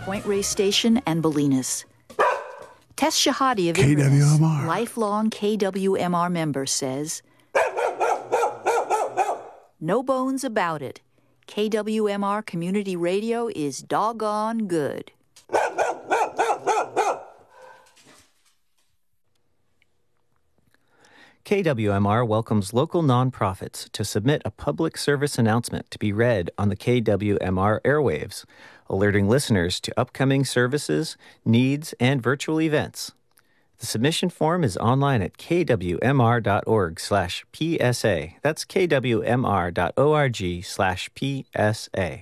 Point Reyes Station and Bolinas. Tess Shahadi of KWMR. Inverness, lifelong KWMR member, says, "No bones about it. KWMR Community Radio is doggone good." KWMR welcomes local nonprofits to submit a public service announcement to be read on the KWMR airwaves, alerting listeners to upcoming services, needs, and virtual events. The submission form is online at kwmr.org/PSA. That's kwmr.org/PSA.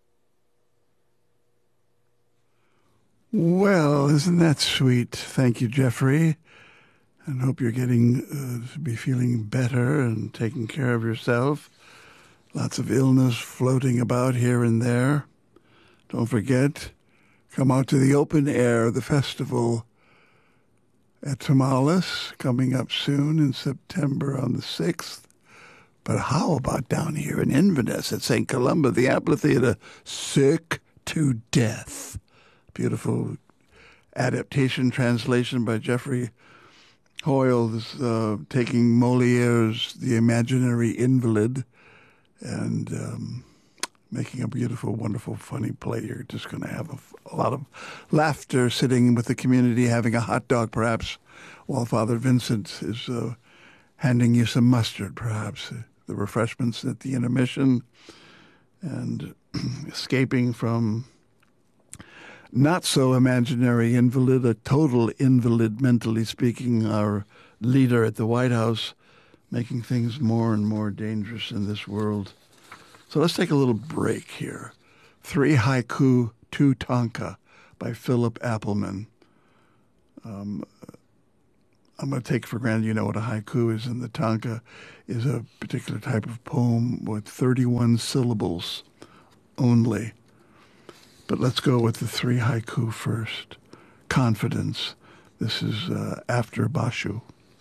Well, isn't that sweet? Thank you, Jeffrey. And hope you're getting to be feeling better and taking care of yourself. Lots of illness floating about here and there. Don't forget, come out to the open air, the festival at Tamales, coming up soon in September on the 6th. But how about down here in Inverness at St. Columba, the amphitheater, Sick to Death. Beautiful adaptation translation by Jeffrey Hoyle is taking Moliere's The Imaginary Invalid and making a beautiful, wonderful, funny play. You're just going to have a lot of laughter sitting with the community, having a hot dog perhaps, while Father Vincent is handing you some mustard perhaps, the refreshments at the intermission, and escaping from not so imaginary invalid, a total invalid, mentally speaking, our leader at the White House, making things more and more dangerous in this world. So let's take a little break here. 3 Haiku, 2 Tanka by Philip Appleman. I'm going to take for granted you know what a haiku is, and the tanka is a particular type of poem with 31 syllables only. But let's go with the 3 haiku first. Confidence. This is after Basho.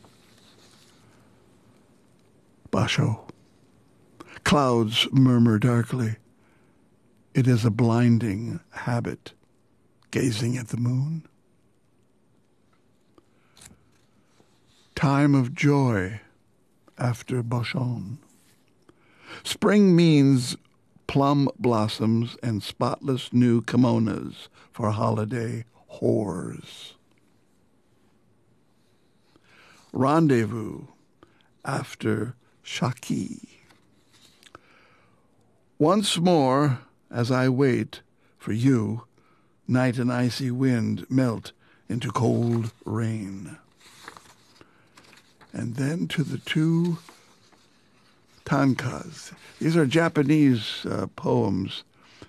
Basho. Clouds murmur darkly. It is a blinding habit, gazing at the moon. Time of joy after Boshon. Spring means plum blossoms and spotless new kimonos for holiday whores. Rendezvous after Shaki. Once more, as I wait for you, night and icy wind melt into cold rain. And then to the 2 tankas. These are Japanese poems.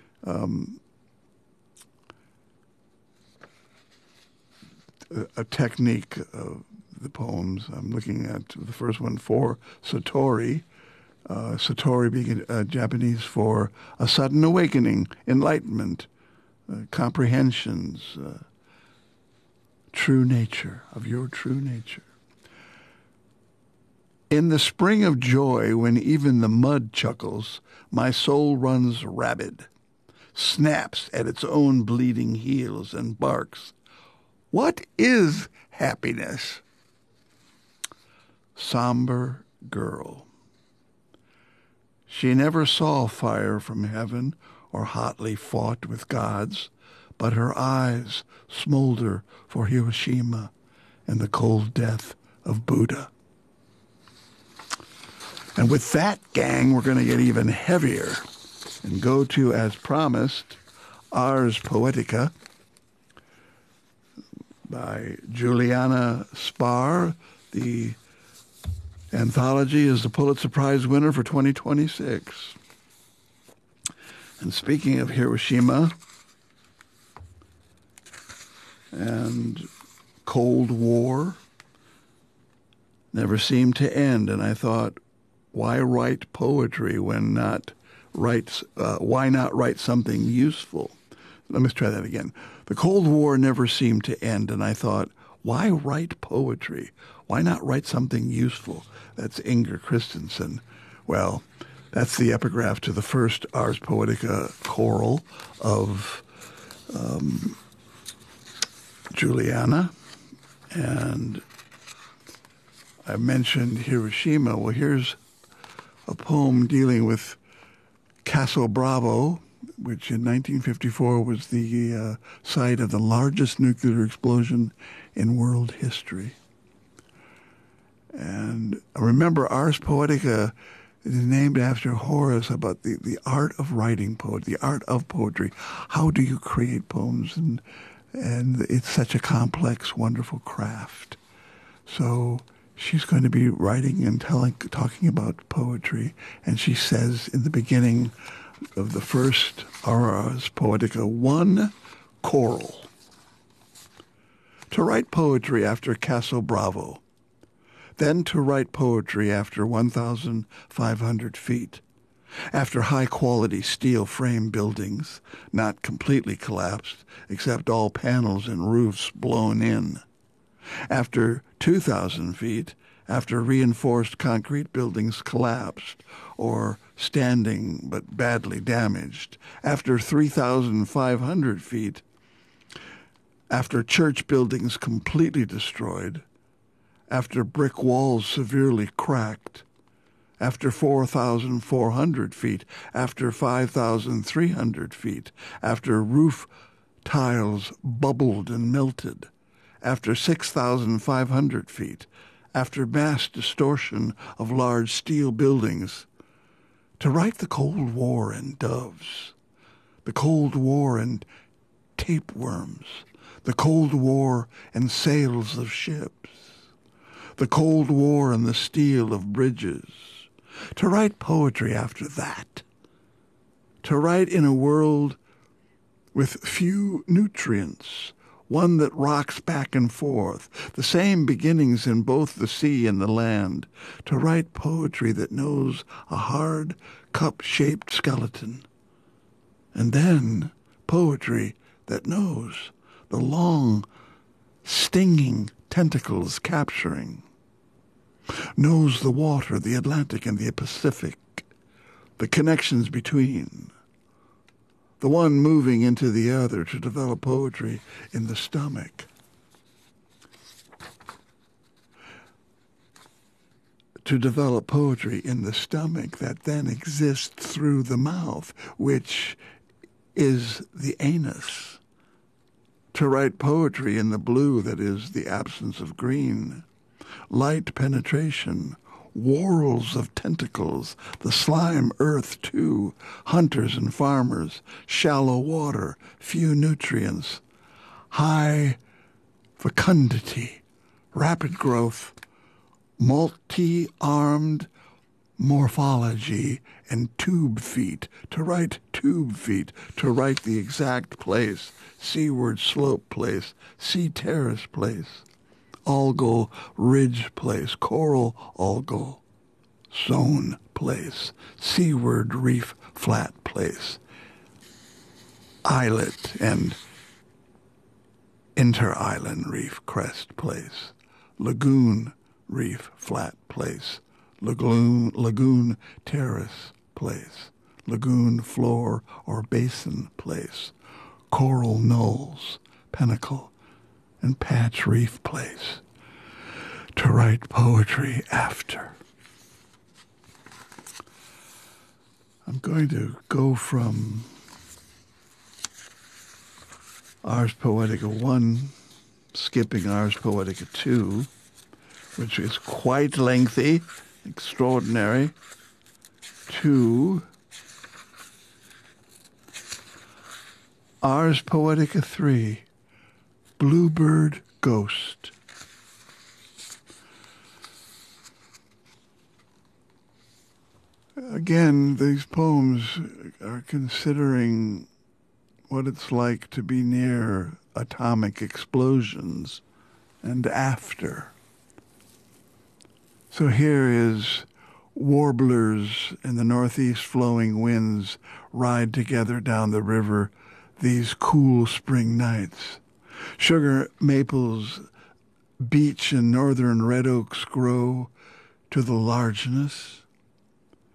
A technique of the poems. I'm looking at the first one for Satori. Satori being Japanese for a sudden awakening, enlightenment, comprehensions, true nature, of your true nature. In the spring of joy, when even the mud chuckles, my soul runs rabid, snaps at its own bleeding heels and barks. What is happiness? Somber girl. She never saw fire from heaven or hotly fought with gods, but her eyes smolder for Hiroshima and the cold death of Buddha. And with that, gang, we're going to get even heavier and go to, as promised, Ars Poetica by Juliana Spar. The anthology is the Pulitzer Prize winner for 2026. And speaking of Hiroshima and Cold War, never seemed to end, and I thought, why write poetry when why not write something useful? Let me try that again. The Cold War never seemed to end, and I thought, why write poetry? Why not write something useful? That's Inger Christensen. Well, that's the epigraph to the first Ars Poetica choral of Juliana, and I mentioned Hiroshima. Well, here's a poem dealing with Castle Bravo, which in 1954 was the site of the largest nuclear explosion in world history. And remember, Ars Poetica is named after Horace, about the art of writing poetry, the art of poetry. How do you create poems? And it's such a complex, wonderful craft. So she's going to be writing and talking about poetry. And she says in the beginning of the first Ars Poetica, one choral. To write poetry after Castle Bravo, then to write poetry after 1,500 feet, after high-quality steel frame buildings, not completely collapsed, except all panels and roofs blown in, after 2,000 feet, after reinforced concrete buildings collapsed or standing but badly damaged, after 3,500 feet, after church buildings completely destroyed, after brick walls severely cracked, after 4,400 feet, after 5,300 feet, after roof tiles bubbled and melted, after 6,500 feet, after mass distortion of large steel buildings, to write the Cold War and doves, the Cold War and tapeworms, the Cold War and sails of ships, the Cold War and the steel of bridges, to write poetry after that, to write in a world with few nutrients, one that rocks back and forth, the same beginnings in both the sea and the land, to write poetry that knows a hard, cup-shaped skeleton, and then poetry that knows the long, stinging tentacles capturing, knows the water, the Atlantic and the Pacific, the connections between, the one moving into the other to develop poetry in the stomach. To develop poetry in the stomach that then exists through the mouth, which is the anus. To write poetry in the blue that is the absence of green. Light penetration, whorls of tentacles, the slime earth too, hunters and farmers, shallow water, few nutrients, high fecundity, rapid growth, multi-armed morphology, and tube feet. To write tube feet, to write the exact place, seaward slope place, sea terrace place, algal ridge place, coral algal zone place, seaward reef flat place, islet and inter-island reef crest place, lagoon reef flat place, lagoon terrace place, lagoon floor or basin place, coral knolls, pinnacle, and patch reef place. To write poetry after. I'm going to go from Ars Poetica 1, skipping Ars Poetica 2, which is quite lengthy, extraordinary, to Ars Poetica 3, Bluebird Ghost. Again, these poems are considering what it's like to be near atomic explosions and after. So here is warblers in the northeast flowing winds ride together down the river these cool spring nights. Sugar maples, beech and northern red oaks grow to the largeness.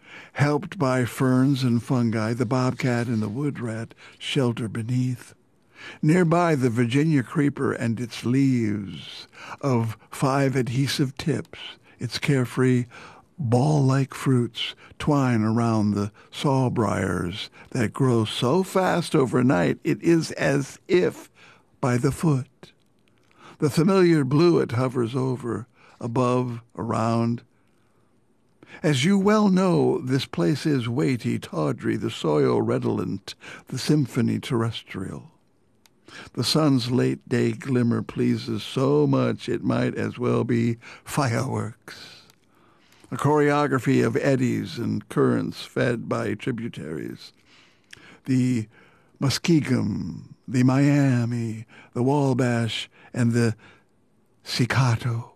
Helped by ferns and fungi, the bobcat and the wood rat shelter beneath. Nearby, the Virginia creeper and its leaves of 5 adhesive tips, its carefree, ball-like fruits twine around the sawbriars that grow so fast overnight it is as if by the foot. The familiar bluet hovers over, above, around. As you well know, this place is weighty, tawdry, the soil redolent, the symphony terrestrial. The sun's late-day glimmer pleases so much it might as well be fireworks. A choreography of eddies and currents fed by tributaries. The Muskingum, the Miami, the Wabash, and the Staccato.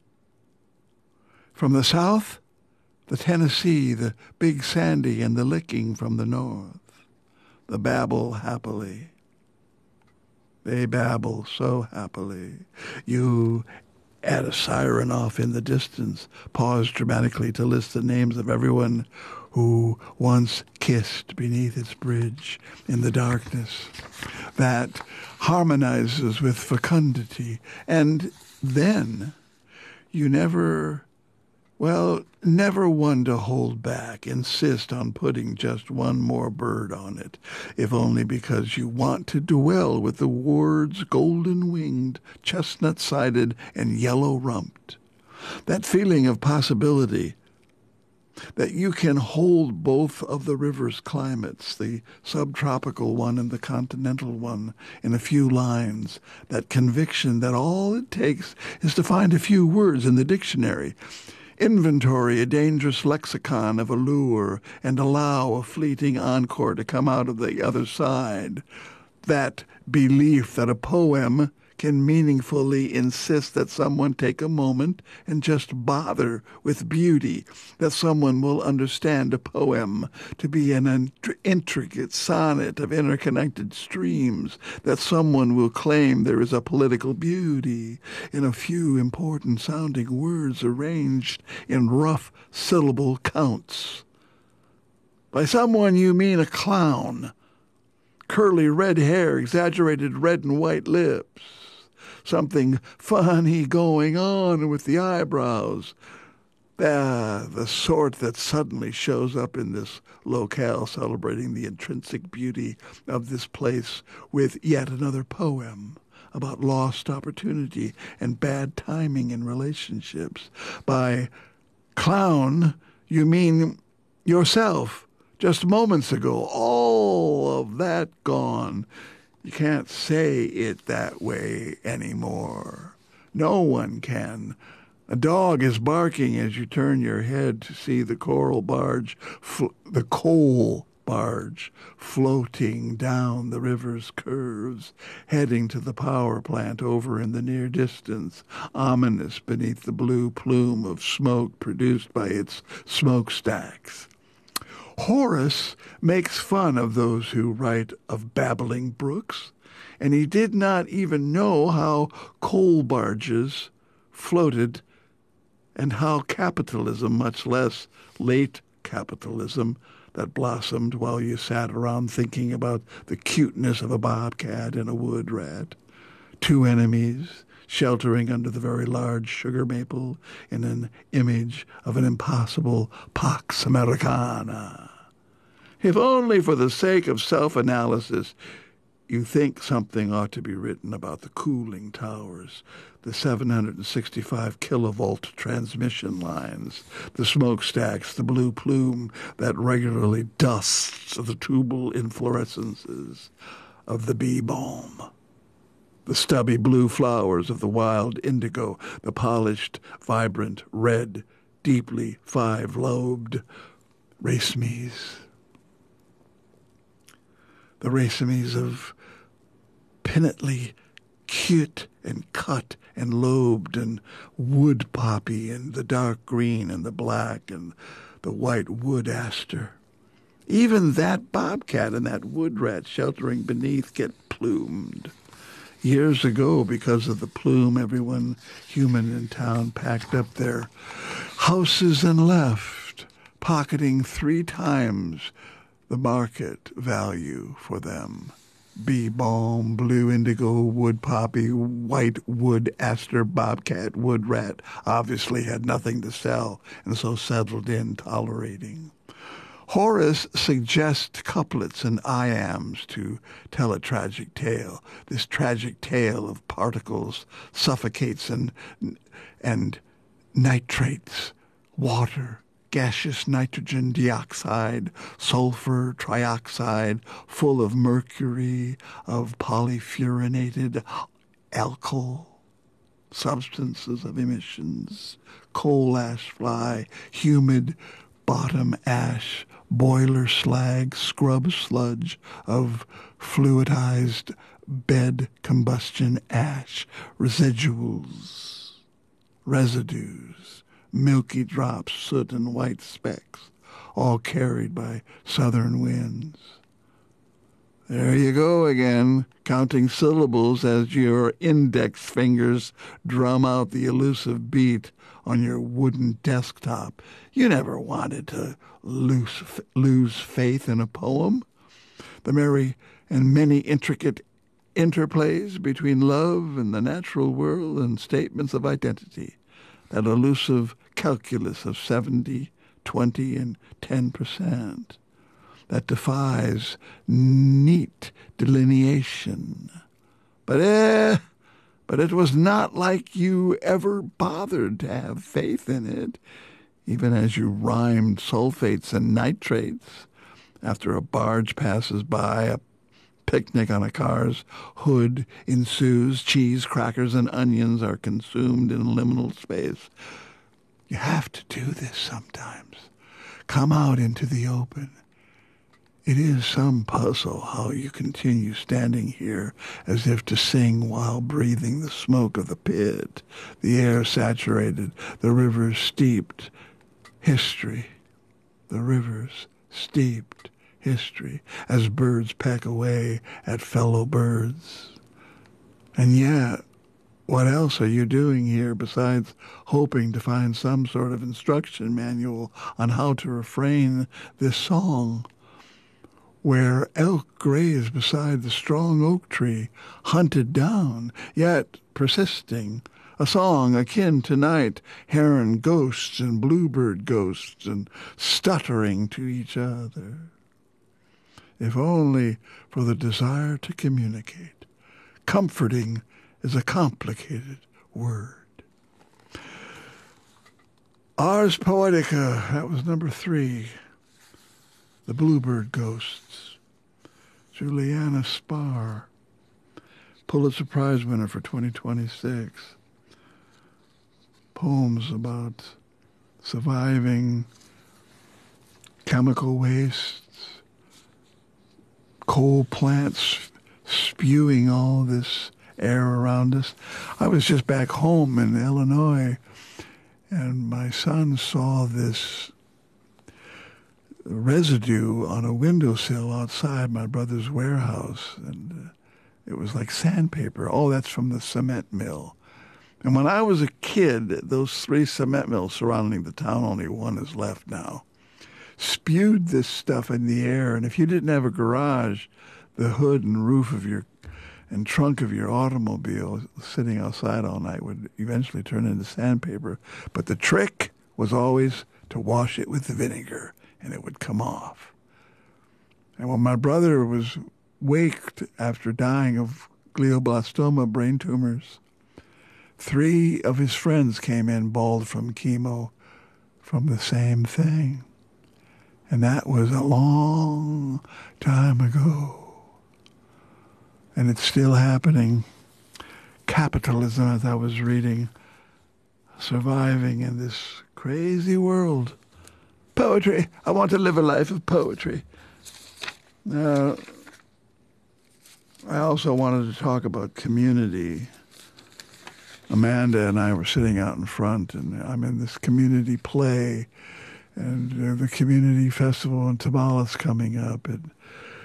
From the south, the Tennessee, the Big Sandy, and the Licking from the north. The babble happily. They babble so happily. You add a siren off in the distance, pause dramatically to list the names of everyone who once kissed beneath its bridge in the darkness. That harmonizes with fecundity. And then you never one to hold back, insist on putting just one more bird on it, if only because you want to dwell with the words golden-winged, chestnut-sided, and yellow-rumped. That feeling of possibility, that you can hold both of the river's climates, the subtropical one and the continental one, in a few lines, that conviction that all it takes is to find a few words in the dictionary, inventory a dangerous lexicon of allure, and allow a fleeting encore to come out of the other side. That belief that a poem can meaningfully insist that someone take a moment and just bother with beauty, that someone will understand a poem to be an intricate sonnet of interconnected streams, that someone will claim there is a political beauty in a few important sounding words arranged in rough syllable counts. By someone you mean a clown, curly red hair, exaggerated red and white lips, something funny going on with the eyebrows. The sort that suddenly shows up in this locale celebrating the intrinsic beauty of this place with yet another poem about lost opportunity and bad timing in relationships. By clown, you mean yourself. Just moments ago, all of that gone. You can't say it that way anymore. No one can. A dog is barking as you turn your head to see the coal barge floating down the river's curves, heading to the power plant over in the near distance, ominous beneath the blue plume of smoke produced by its smokestacks. Horace makes fun of those who write of babbling brooks, and he did not even know how coal barges floated and how capitalism, much less late capitalism, that blossomed while you sat around thinking about the cuteness of a bobcat and a wood rat, two enemies sheltering under the very large sugar maple in an image of an impossible Pax Americana. If only for the sake of self-analysis, you think something ought to be written about the cooling towers, the 765 kilovolt transmission lines, the smokestacks, the blue plume that regularly dusts the tubal inflorescences of the bee balm, the stubby blue flowers of the wild indigo, the polished, vibrant, red, deeply five-lobed racemes. The racemes of pinnately cute and cut and lobed and wood poppy and the dark green and the black and the white wood aster. Even that bobcat and that wood rat sheltering beneath get plumed. Years ago, because of the plume, everyone human in town packed up their houses and left, pocketing 3 times the market value for them. bee balm, blue indigo, wood poppy, white wood aster, bobcat, wood rat obviously had nothing to sell and so settled in, tolerating. Horace suggests couplets and iambs to tell a tragic tale. This tragic tale of particles suffocates and nitrates, water, gaseous nitrogen dioxide, sulfur trioxide, full of mercury, of polyfluorinated alkyl substances of emissions, coal ash fly, humid bottom ash, boiler slag, scrub sludge of fluidized bed combustion ash, residuals, residues, milky drops, soot and white specks, all carried by southern winds. There you go again, counting syllables as your index fingers drum out the elusive beat on your wooden desktop. You never wanted to lose faith in a poem. The merry and many intricate interplays between love and the natural world and statements of identity, that elusive calculus of 70, 20, and 10%, that defies neat delineation. But it was not like you ever bothered to have faith in it, even as you rhymed sulfates and nitrates after a barge passes by, a picnic on a car's hood ensues, cheese, crackers, and onions are consumed in liminal space. You have to do this sometimes. Come out into the open. It is some puzzle how you continue standing here as if to sing while breathing the smoke of the pit, the air saturated, the rivers steeped. History, the rivers steeped history, as birds peck away at fellow birds. And yet, what else are you doing here besides hoping to find some sort of instruction manual on how to refrain this song? Where elk graze beside the strong oak tree, hunted down, yet persisting, a song akin to night, heron ghosts and bluebird ghosts, and stuttering to each other. If only for the desire to communicate. Comforting is a complicated word. Ars Poetica, that was number 3. The Bluebird Ghosts. Juliana Spar, Pulitzer Prize winner for 2026. Poems about surviving chemical wastes, coal plants spewing all this air around us. I was just back home in Illinois, and my son saw this residue on a windowsill outside my brother's warehouse, and it was like sandpaper. Oh, that's from the cement mill. And when I was a kid, those 3 cement mills surrounding the town, only one is left now, spewed this stuff in the air. And if you didn't have a garage, the hood and roof of your and trunk of your automobile sitting outside all night would eventually turn into sandpaper. But the trick was always to wash it with the vinegar, and it would come off. And when my brother was waked after dying of glioblastoma brain tumors, 3 of his friends came in bald from chemo from the same thing. And that was a long time ago. And it's still happening. Capitalism, as I was reading, surviving in this crazy world. Poetry. I want to live a life of poetry. Now, I also wanted to talk about community. Amanda and I were sitting out in front, and I'm in this community play, and the community festival in Tamales coming up. And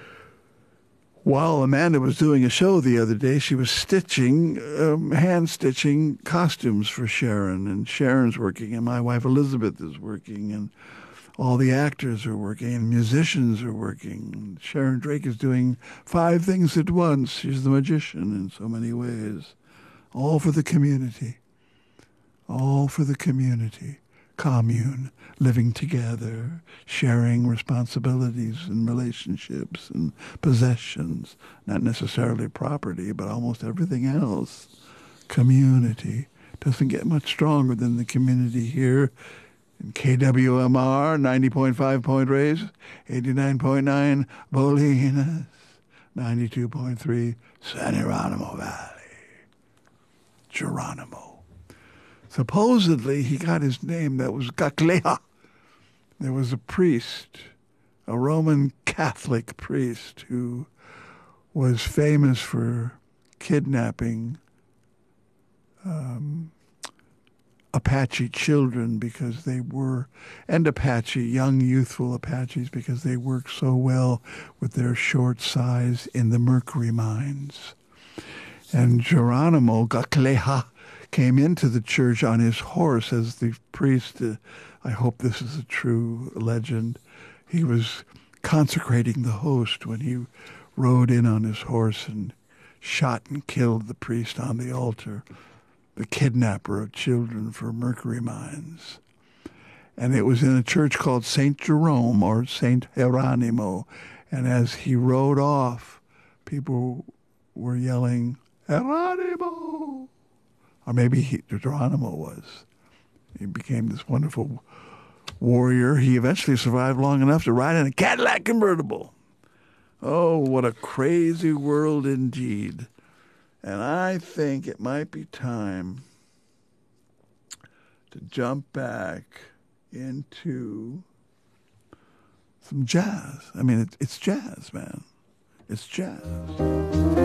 while Amanda was doing a show the other day, she was hand-stitching costumes for Sharon, and Sharon's working, and my wife Elizabeth is working, and all the actors are working and musicians are working. Sharon Drake is doing 5 things at once. She's the magician in so many ways. All for the community. All for the community. Commune, living together, sharing responsibilities and relationships and possessions, not necessarily property, but almost everything else. Community doesn't get much stronger than the community here in KWMR, 90.5 Point Reyes, 89.9 Bolinas, 92.3 San Geronimo Valley. Geronimo. Supposedly, he got his name, that was Gaclea. There was a priest, a Roman Catholic priest, who was famous for kidnapping Apache children because they were, and Apache, young, youthful Apaches, because they worked so well with their short size in the mercury mines. And Geronimo Gaclea came into the church on his horse as the priest. I hope this is a true legend. He was consecrating the host when he rode in on his horse and shot and killed the priest on the altar, the kidnapper of children for mercury mines. And it was in a church called St. Jerome or St. Geronimo. And as he rode off, people were yelling, Geronimo! Or maybe Geronimo was. He became this wonderful warrior. He eventually survived long enough to ride in a Cadillac convertible. Oh, what a crazy world indeed. And I think it might be time to jump back into some jazz. I mean, it's jazz, man. It's jazz.